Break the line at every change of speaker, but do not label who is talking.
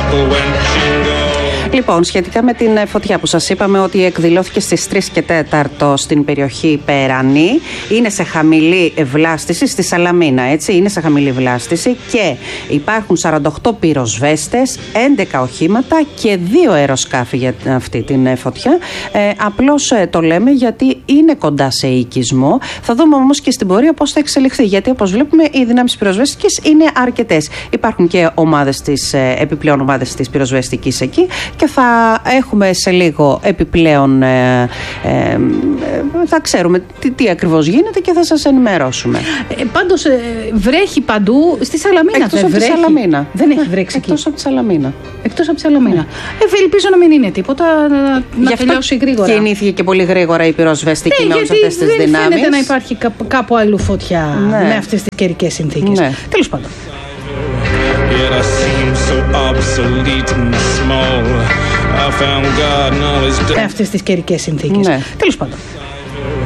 Λοιπόν, σχετικά με την φωτιά που σας είπαμε ότι εκδηλώθηκε στις 3 και 4 στην περιοχή Περανή, είναι σε χαμηλή βλάστηση, στη Σαλαμίνα, έτσι, είναι σε χαμηλή βλάστηση και υπάρχουν 48 πυροσβέστες, 11 οχήματα και 2 αεροσκάφη για αυτή την φωτιά. Απλώς το λέμε γιατί είναι κοντά σε οικισμό. Θα δούμε όμως και στην πορεία πώς θα εξελιχθεί, γιατί όπως βλέπουμε οι δυνάμεις πυροσβεστικής είναι αρκετές. Υπάρχουν και επιπλέον ομάδες της πυροσβεστικής εκεί και θα έχουμε σε λίγο επιπλέον, θα ξέρουμε τι ακριβώς γίνεται και θα σας ενημερώσουμε.
Πάντως βρέχει παντού, στη Σαλαμίνα.
Εκτός από τη Σαλαμίνα.
Δεν έχει βρέξει εκεί.
Εκτός από τη Σαλαμίνα.
Εκτός από τη Σαλαμίνα. Ελπίζω να μην είναι τίποτα, να τελειώσει γρήγορα.
Κινήθηκε και πολύ γρήγορα η πυροσβεστική με όλες αυτές τις δυνάμεις.
Δεν φαίνεται να υπάρχει κάπου αλλού φωτιά με αυτές τις καιρικές συνθήκες.
Ναι.
Τέλος πάντων. Με αυτές τις καιρικές συνθήκες.
Ναι.
Τέλος πάντων.